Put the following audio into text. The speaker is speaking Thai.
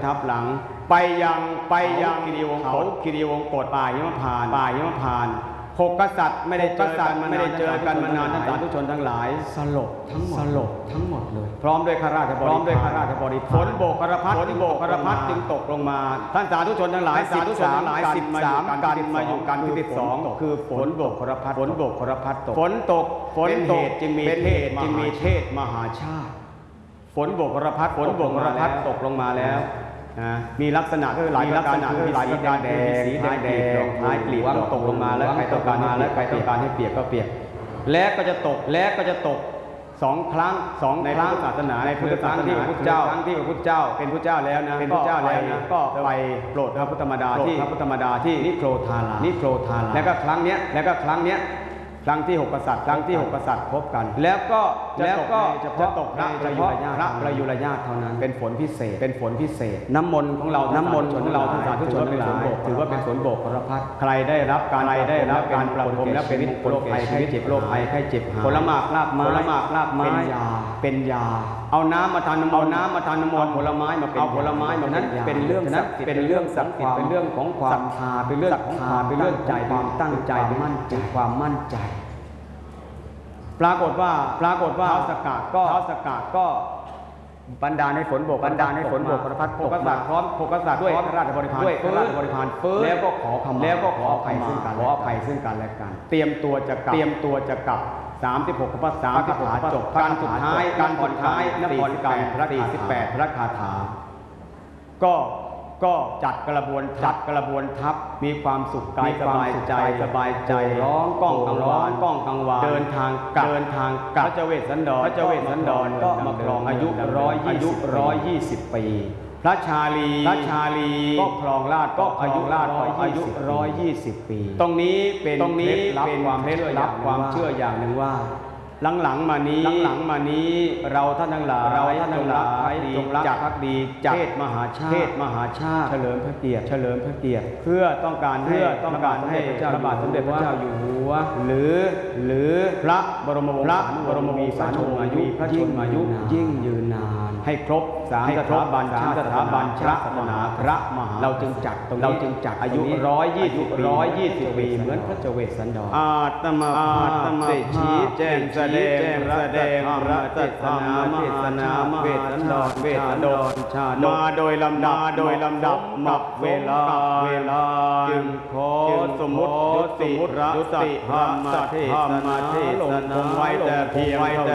ทับหลังไปยังกิริวงศ์เขากิริวงศ์กฏป่าหิมพานต์6 กษัตริย์ไม่ได้เจอกันมานานท่านสาธุชนทั้งหลายสลบทั้งหมดเลยพร้อมด้วยข้าราชบริพารฝนโบกกระพัดจึงตกลงมาท่านสาธุชนทั้งหลาย13กันมาอยู่กันที่12คือฝนโบกกระพัดตกฝนตกจึงมีเทศมหาชาติฝนโบกกระพัดตกลงมาแล้วมีลักษณะคือหลายประการแดงสีแดงท้ายกลีบตกลงมาแล้วใครต้องการให้เปียกก็เปียกและก็จะตก2 ครั้งในพุทธศาสนาในพุทธศาสนาที่พระพุทธเจ้าเป็นพระเจ้าแล้วนะก็ไปโปรดพระพุทธมารดาที่นิโครธาราแล้วก็ครั้งเนี้ยครั้งที่ 6 กษัตริย์พบกันแล้วก็จะตกพระประยุรญาตเท่านั้นเป็นฝนพิเศษน้ำมนต์ของเราท่านสาธุชนทั้งหลายถือว่าเป็นฝนโบกกระพัดใครได้รับการประพรมและเป็นโรคภัยไข้เจ็บผลหมากลากไม้เป็นยาเอาน้ำมาทานน้ำมนต์เอาผลไม้มาเป็นนั้นเป็นเรื่องศักดิ์สิทธิ์เป็นเรื่องของความศรัทธาเป็นเรื่องใจความตั้งใจความมั่นใจปรากฏว่าท้าวสกาดก็บรรดาในฝนโบกกระพัด6 กษัตริย์พร้อม6 กษัตริย์ด้วยข้าราชบริพารแล้วก็ขออภัยซึ่งกันและกันเตรียมตัวจะกลับ36 พระคาถาจบการสุดท้ายนครกรรม48 พระคาถาก็จัดกระบวนทัพมีความสุขกายสบายใจร้องก้องกังวานเดินทางกลับพระเจเวสสันดรก็มาครองอายุ120 ปีพระชาลีก็ครองราชย์ก็อายุ120 ปีตรงนี้เป็นเคล็ดลับความเชื่ออย่างหนึ่งว่าหลังมานี้เราท่านทั้งหลายจงรักภักดีจัดเทศมหาชาติเฉลิมพระเกียรติเพื่อต้องการให้พระบาทสมเด็จพระเจ้าอยู่หัวหรือพระบรมวงศานุวงศ์พระชนมายุยิ่งยืนนานให้ครบ3 สถาบันศาสนาพระมหาเราจึงจัดอายุ120 ปีเหมือนพระเจเวสสันดรอาตมาได้ชี้แจงแสดงพระเทศนาเวทสันดรชาดกมาโดยลำดับนับเวลาจึงขอสมมติยุติธรรมเทศนาลงไว้แต่เพียง